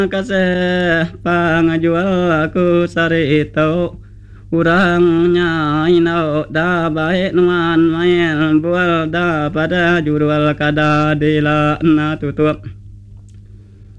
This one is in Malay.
kasih pangajual aku sarito urangnya inau da baik nuan main bual da pada jurual kada dela na tutup